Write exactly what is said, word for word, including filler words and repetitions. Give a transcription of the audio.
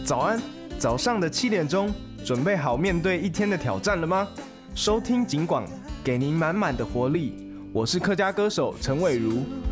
早安，早上的七点钟，准备好面对一天的挑战了吗？收听警广，给您满满的活力。我是客家歌手陈伟如。